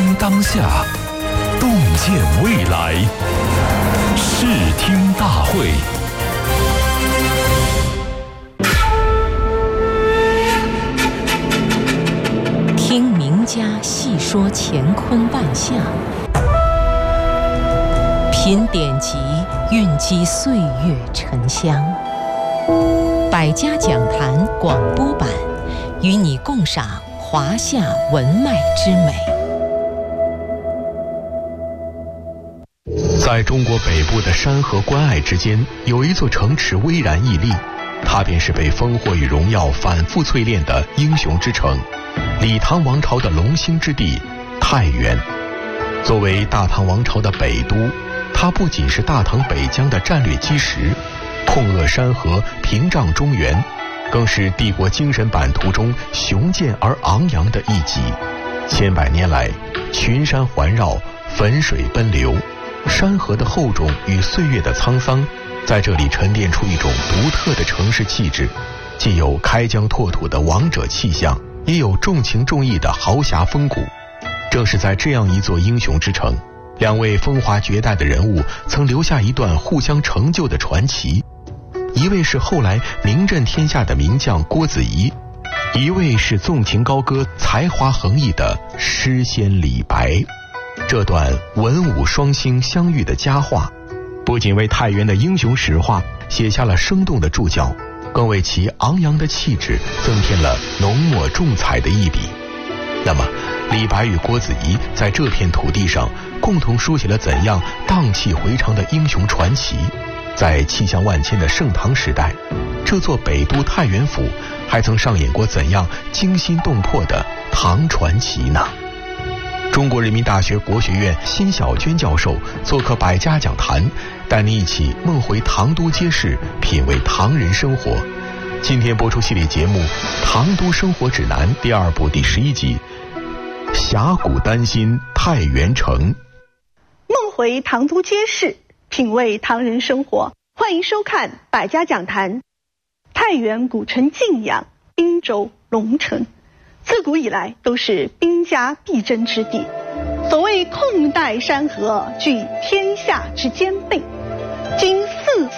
听当下，洞见未来。视听大会。 听名家细说乾坤万象，品典籍蕴积岁月沉香。百家讲坛广播版，与你共赏华夏文脉之美。 在中国北部的山河关隘之间，有一座城池巍然屹立，它便是被烽火与荣耀反复淬炼的英雄之城，李唐王朝的龙兴之地太原。作为大唐王朝的北都，它不仅是大唐北疆的战略基石，痛扼山河，屏障中原，更是帝国精神版图中雄健而昂扬的一极。千百年来，群山环绕，汾水奔流，山河的厚重与岁月的沧桑，在这里沉淀出一种独特的城市气质，既有开疆拓土的王者气象，也有重情重义的豪侠风骨。正是在这样一座英雄之城，两位风华绝代的人物曾留下一段互相成就的传奇。一位是后来名震天下的名将郭子仪，一位是纵情高歌、才华横溢的诗仙李白。这段文武双星相遇的佳话，不仅为太原的英雄史话写下了生动的注脚，更为其昂扬的气质增添了浓墨重彩的一笔。那么，李白与郭子仪在这片土地上共同书写了怎样荡气回肠的英雄传奇？在气象万千的盛唐时代，这座北都太原府还曾上演过怎样惊心动魄的唐传奇呢？中国人民大学国学院辛晓娟教授做客百家讲坛，带您一起梦回唐都街市，品味唐人生活。今天播出系列节目《唐都生活指南》第2部第11集，峡谷丹心太原城。 梦回唐都街市，品味唐人生活。欢迎收看百家讲坛。太原古城敬仰，滨州龙城，自古以来都是兵家必争之地。所谓空带山河，具天下之兼备。今